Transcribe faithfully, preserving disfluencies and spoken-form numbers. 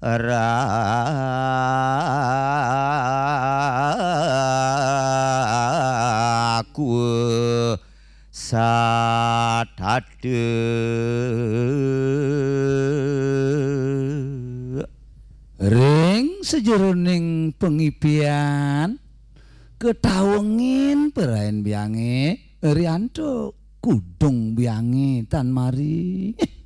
raku sadade ring sejeroning pengipian ketawengin perain biange Rianto kudung biange tan mari